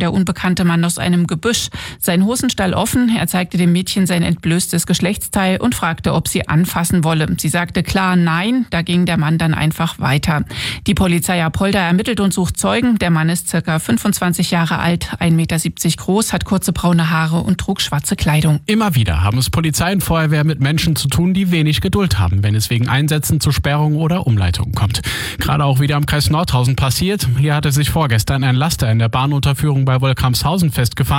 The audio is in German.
der unbekannte Mann aus einem Gebüsch. Sein Hosenstall offen, er zeigte dem Mädchen sein entblößtes Geschlechtsteil und fragte, ob sie anfassen wolle. Sie sagte klar nein, da ging der Mann dann einfach weiter. Die Polizei Apolda ermittelt und sucht Zeugen. Der Mann ist ca. 25 Jahre alt, 1,70 Meter groß, hat kurze braune Haare und trug schwarze Kleidung. Immer wieder haben es Polizei und Feuerwehr mit Menschen zu tun, die wenig Geduld haben, wenn es wegen Einsätzen zu Sperrungen oder Umleitungen kommt. Gerade auch wieder am Kreis Nordhausen passiert. Hier hatte sich vorgestern ein Laster in der Bahnunterführung bei Wolkramshausen festgefahren.